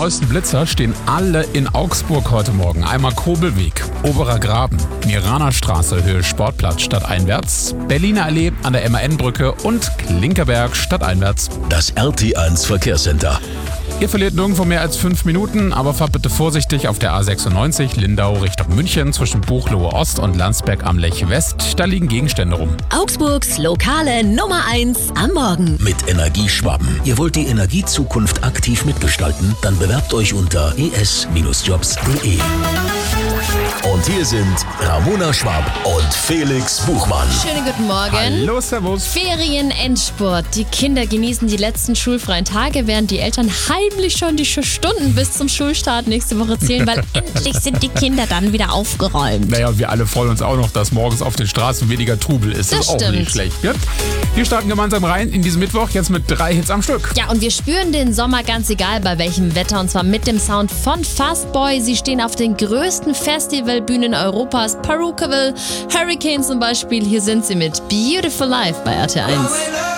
neuesten Blitzer stehen alle in Augsburg heute Morgen. Einmal Kobelweg, Oberer Graben, Miraner Straße, Höhe Sportplatz stadteinwärts, Berliner Allee an der MAN-Brücke und Klinkerberg stadteinwärts. Das RT1 Verkehrscenter. Ihr verliert nirgendwo mehr als 5 Minuten, aber fahrt bitte vorsichtig auf der A96 Lindau Richtung München zwischen Buchloe Ost und Landsberg am Lech West. Da liegen Gegenstände rum. Augsburgs lokale Nummer 1 am Morgen. Mit Energieschwaben. Ihr wollt die Energiezukunft aktiv mitgestalten? Dann bewerbt euch unter es-jobs.de. Und hier sind Ramona Schwab und Felix Buchmann. Schönen guten Morgen. Hallo, servus. Ferien-Endspurt. Die Kinder genießen die letzten schulfreien Tage, während die Eltern heimlich schon die Stunden bis zum Schulstart nächste Woche zählen, weil endlich sind die Kinder dann wieder aufgeräumt. Naja, wir alle freuen uns auch noch, dass morgens auf den Straßen weniger Trubel ist. Das ist auch stimmt. nicht schlecht. Ja? Wir starten gemeinsam rein in diesen Mittwoch, jetzt mit 3 Hits am Stück. Ja, und wir spüren den Sommer ganz egal bei welchem Wetter, und zwar mit dem Sound von Fastboy. Sie stehen auf den größten Festivalbühnen Europas, Perukaville, Hurricane zum Beispiel. Hier sind sie mit Beautiful Life bei RT1.